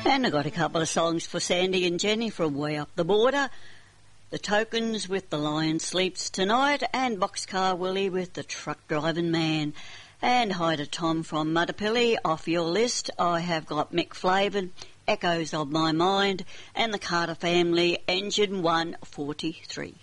And I got a couple of songs for Sandy and Jenny from way up the border. The Tokens with The Lion Sleeps Tonight, and Boxcar Willie with The Truck Driving Man. And hi to Tom from Mudapilly. Off your list, I have got Mick Flavin, Echoes of My Mind, and the Carter Family, Engine 143.